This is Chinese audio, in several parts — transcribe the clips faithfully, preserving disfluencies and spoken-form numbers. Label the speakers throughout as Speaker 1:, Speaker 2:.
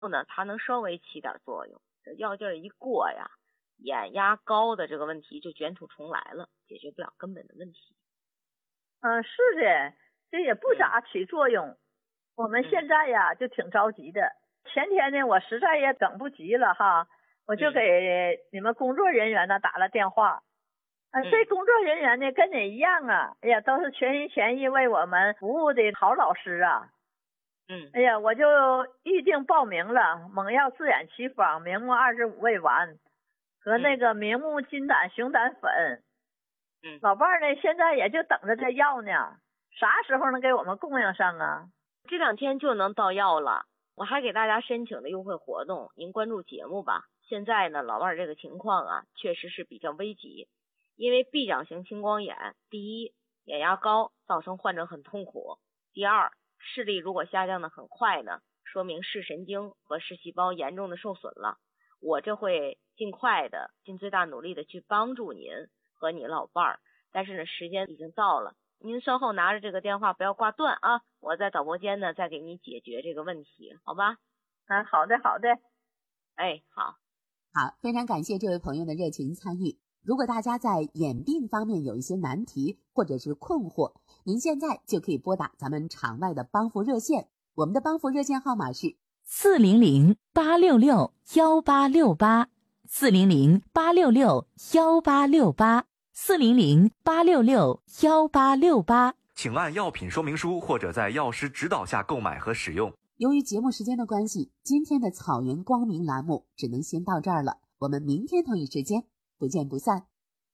Speaker 1: 呢，它能稍微起点作用。这药劲儿一过呀，眼压高的这个问题就卷土重来了，解决不了根本的问题。
Speaker 2: 嗯，是的，这也不咋起作用。嗯、我们现在呀就挺着急的。前天呢，我实在也等不及了哈，我就给你们工作人员呢打了电话。嗯、呃，这工作人员呢跟你一样啊，哎呀，都是全心全意为我们服务的好老师啊。
Speaker 1: 嗯，
Speaker 2: 哎呀，我就预定报名了，猛药自眼奇方明目二十五味丸和那个明目金胆熊胆粉。
Speaker 1: 嗯，
Speaker 2: 老伴儿呢现在也就等着这药呢，啥时候能给我们供应上啊？
Speaker 1: 这两天就能到药了。我还给大家申请的优惠活动，您关注节目吧。现在呢，老伴儿这个情况啊，确实是比较危急，因为臂长型青光眼，第一，眼压高，造成患者很痛苦；第二，视力如果下降的很快呢，说明视神经和视细胞严重的受损了。我这会尽快的、尽最大努力的去帮助您和你老伴儿，但是呢，时间已经到了，您稍后拿着这个电话不要挂断啊，我在导播间呢再给你解决这个问题，好吧？
Speaker 2: 啊，好的，好的。
Speaker 1: 哎，好。
Speaker 3: 好，非常感谢这位朋友的热情参与。如果大家在眼病方面有一些难题或者是困惑，您现在就可以拨打咱们场外的帮扶热线，我们的帮扶热线号码是
Speaker 4: 四零零八六六幺八六八，四零零八六六幺八六八，四零零八六六幺八六八。
Speaker 5: 请按药品说明书或者在药师指导下购买和使用。
Speaker 3: 由于节目时间的关系，今天的草原光明栏目只能先到这儿了，我们明天同一时间不见不散。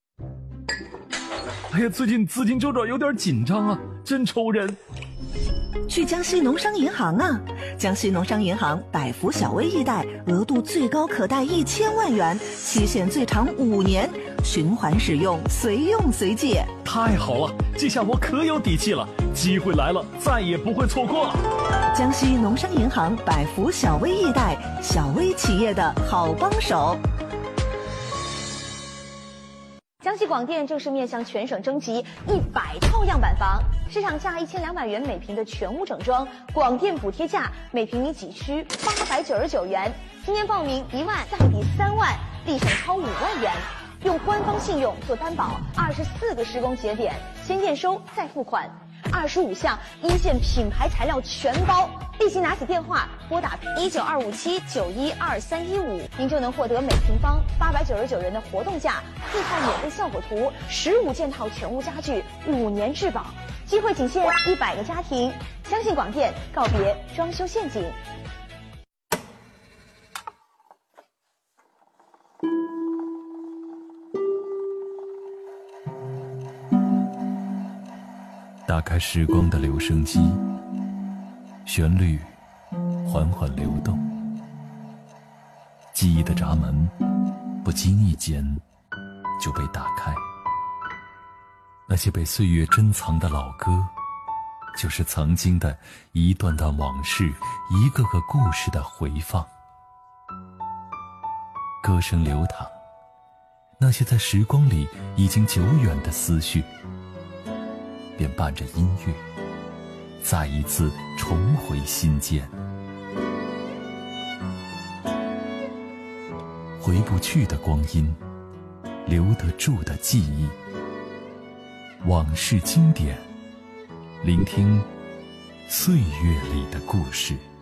Speaker 6: 哎呀，最近资金周转有点紧张啊，真愁人。
Speaker 7: 去江西农商银行啊！江西农商银行百福小微易贷，额度最高可贷一千万元，期限最长五年，循环使用，随用随借。
Speaker 6: 太好了，这下我可有底气了，机会来了，再也不会错过了。
Speaker 7: 江西农商银行百福小微易贷，小微企业的好帮手。
Speaker 8: 江西广电正式面向全省征集一百套样板房，市场价一千两百元每平的全屋整装，广电补贴价每平米几区八百九十九元，今年报名一万再抵三万，立省超五万元。用官方信用做担保，二十四个施工节点，先验收再付款，二十五项一线品牌材料全包。立即拿起电话拨打一九二五七九一二三一五，您就能获得每平方八百九十九元的活动价，四套免费效果图，十五件套全屋家具，五年质保。机会仅限一百个家庭，相信广电，告别装修陷阱。
Speaker 9: 打开时光的留声机，旋律缓缓流动，记忆的闸门不经意间就被打开。那些被岁月珍藏的老歌，就是曾经的一段段往事，一个个故事的回放。歌声流淌，那些在时光里已经久远的思绪，便伴着音乐再一次重回心间。回不去的光阴，留得住的记忆，往事经典，聆听岁月里的故事。